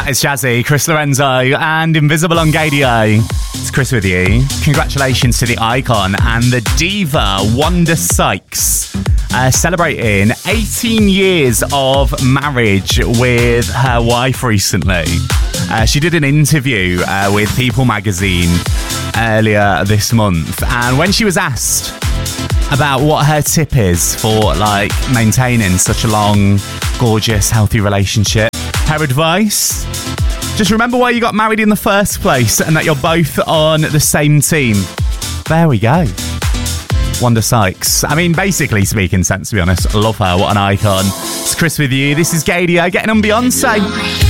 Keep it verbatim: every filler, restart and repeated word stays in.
is Jazzy, Chris Lorenzo, and Invisible on Gadio. It's Chris with you. Congratulations to the icon and the diva Wanda Sykes, uh, celebrating eighteen years of marriage with her wife recently. Uh, she did an interview uh, with People magazine earlier this month, and when she was asked about what her tip is for like maintaining such a long, gorgeous, healthy relationship, her advice: just remember why you got married in the first place and that you're both on the same team. There we go. Wanda Sykes. I mean, basically speaking sense, to be honest. I love her. What an icon. It's Chris with you. This is Gadio getting on Beyonce.